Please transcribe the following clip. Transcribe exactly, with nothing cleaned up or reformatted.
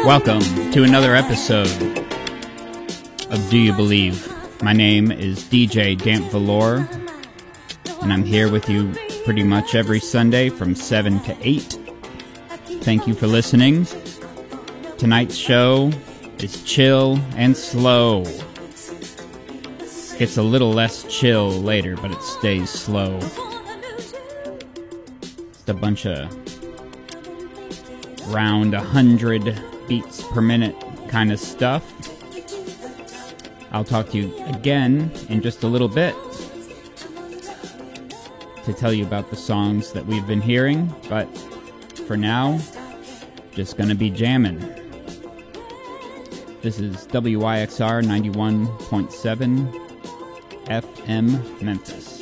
Welcome to another episode of Do You Believe? My name is D J Damp Velour, and I'm here with you pretty much every Sunday from seven to eight. Thank you for listening. Tonight's show is chill and slow. Gets a little less chill later, but it stays slow. It's a bunch of around one hundred beats per minute kind of stuff. I'll talk to you again in just a little bit to tell you about the songs that we've been hearing, but for now, just gonna be jamming. This is W Y X R ninety-one point seven F M Memphis.